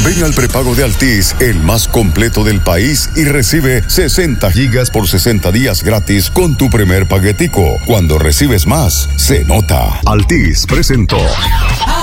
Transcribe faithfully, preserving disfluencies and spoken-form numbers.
Ven al prepago de Altis, el más completo del país, y recibe sesenta gigas por sesenta días gratis con tu primer paquetico. Cuando recibes más, se nota. Altis presentó